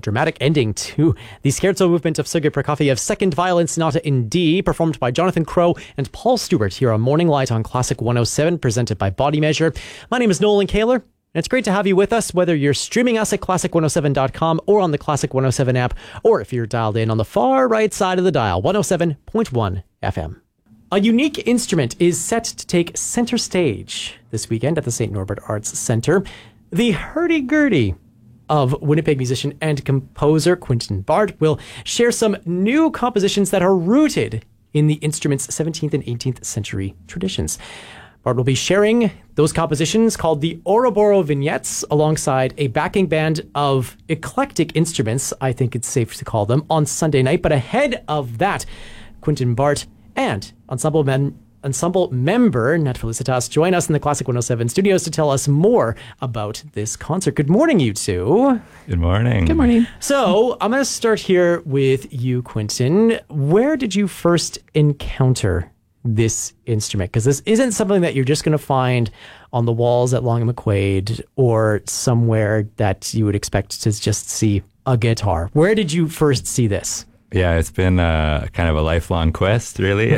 dramatic ending to the scherzo movement of Sergei Prokofiev Second Violin Sonata in D, performed by Jonathan Crow and Paul Stewart here on Morning Light on Classic 107, presented by Body Measure. My name is Nolan Kaler, and it's great to have you with us, whether you're streaming us at classic107.com or on the Classic 107 app, or if you're dialed in on the far right side of the dial, 107.1 FM. A unique instrument is set to take center stage this weekend at the St. Norbert Arts Centre. The hurdy-gurdy of Winnipeg musician and composer Quentin Bart will share some new compositions that are rooted in the instrument's 17th and 18th century traditions. Bart will be sharing those compositions called the Ouroboros Vignettes alongside a backing band of eclectic instruments, I think it's safe to call them, on Sunday night. But ahead of that, Quentin Bart and ensemble member Nat Felicitas join us in the Classic 107 studios to tell us more about this concert. Good morning, you two. Good morning. Good morning. So I'm going to start here with you, Quentin. Where did you first encounter this instrument? Because this isn't something that you're just going to find on the walls at Long and McQuaid or somewhere that you would expect to just see a guitar. Where did you first see this? Yeah, it's been kind of a lifelong quest, really.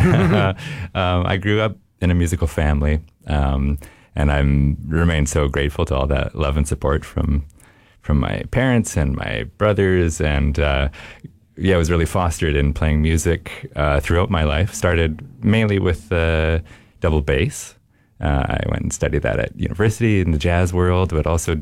I grew up in a musical family, and I remain so grateful to all that love and support from my parents and my brothers. And I was really fostered in playing music throughout my life. Started mainly with double bass. I went and studied that at university in the jazz world, but also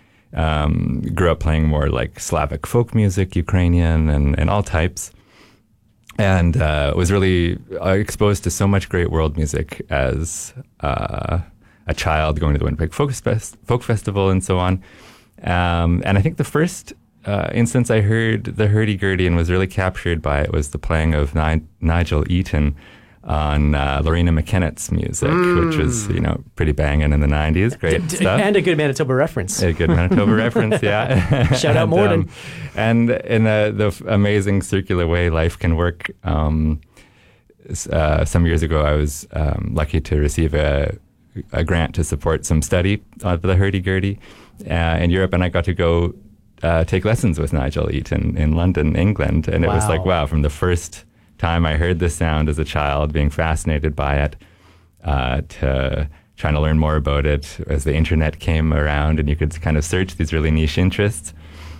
grew up playing more like Slavic folk music, Ukrainian, and all types. And was really exposed to so much great world music as a child, going to the Winnipeg Folk Festival and so on. And I think the first instance I heard the hurdy-gurdy and was really captured by it was the playing of Nigel Eaton on Lorena McKennett's music, which was, pretty banging in the 90s. Great stuff. And a good Manitoba reference. A good Manitoba reference, yeah. Shout out Morden. And in the amazing circular way life can work, some years ago I was lucky to receive a grant to support some study of the hurdy-gurdy in Europe, and I got to go take lessons with Nigel Eaton in London, England. And it was like, wow, from the first time I heard this sound as a child, being fascinated by it, to trying to learn more about it as the internet came around and you could kind of search these really niche interests,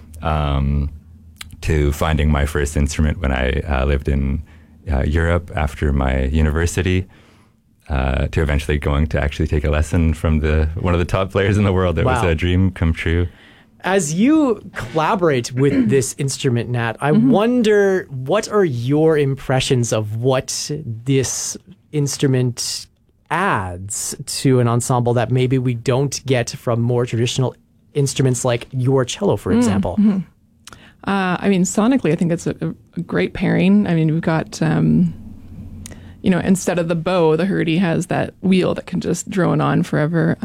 to finding my first instrument when I lived in Europe after my university, to eventually going to actually take a lesson from one of the top players in the world. It was a dream come true. As you collaborate with this instrument, Nat, I wonder, what are your impressions of what this instrument adds to an ensemble that maybe we don't get from more traditional instruments like your cello, for example? Sonically, I think it's a great pairing. I mean, we've got, instead of the bow, the hurdy has that wheel that can just drone on forever.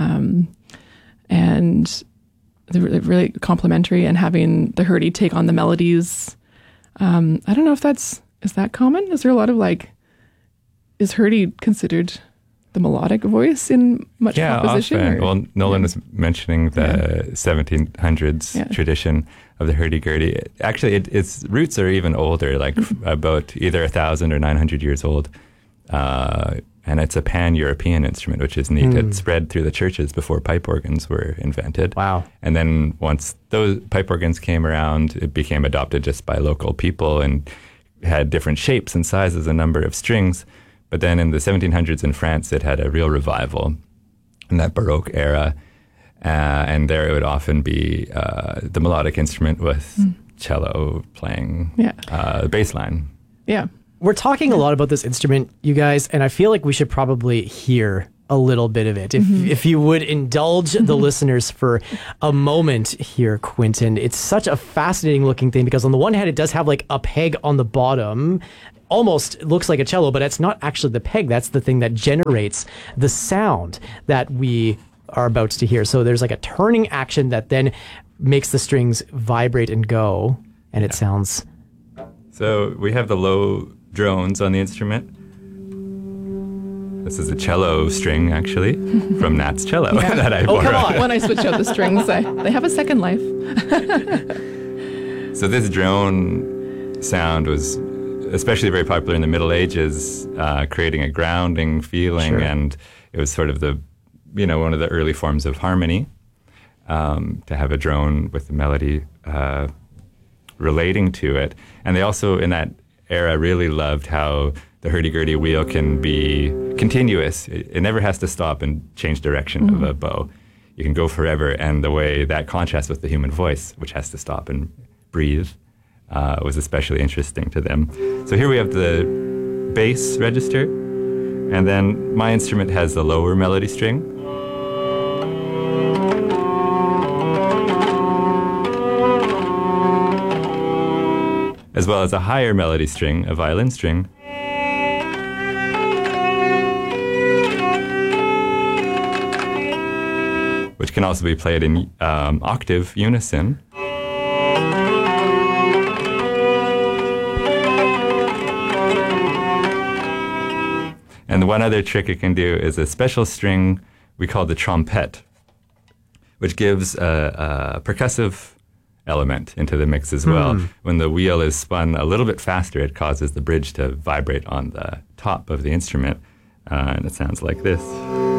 And they're really complementary, and having the hurdy take on the melodies. I don't know if is that common? Is there a lot of is hurdy considered the melodic voice in much composition? Often. Well, Nolan was mentioning the 1700s tradition of the hurdy-gurdy. Actually, its roots are even older, about either 1,000 or 900 years old. And it's a pan-European instrument, which is neat. It spread through the churches before pipe organs were invented. Wow. And then once those pipe organs came around, it became adopted just by local people and had different shapes and sizes, a number of strings. But then in the 1700s in France, it had a real revival in that Baroque era. And there it would often be the melodic instrument with cello playing the bass line. Yeah. We're talking a lot about this instrument, you guys, and I feel like we should probably hear a little bit of it. If you would indulge the listeners for a moment here, Quentin. It's such a fascinating looking thing because on the one hand, it does have a peg on the bottom. Almost looks like a cello, but it's not actually the peg. That's the thing that generates the sound that we are about to hear. So there's a turning action that then makes the strings vibrate and go, and it sounds... So we have the low drones on the instrument. This is a cello string, actually, from Nat's cello that I borrowed. Come on. When I switch out the strings, they have a second life. So this drone sound was especially very popular in the Middle Ages, creating a grounding feeling, Sure. and it was sort of the, one of the early forms of harmony, to have a drone with the melody relating to it. And they also, in that era, really loved how the hurdy-gurdy wheel can be continuous. It never has to stop and change direction of a bow. You can go forever, and the way that contrasts with the human voice, which has to stop and breathe, was especially interesting to them. So here we have the bass register, and then my instrument has the lower melody string. As well as a higher melody string, a violin string. Which can also be played in octave unison. And one other trick it can do is a special string we call the trompette, which gives a percussive element into the mix as well. When the wheel is spun a little bit faster, it causes the bridge to vibrate on the top of the instrument, and it sounds like this.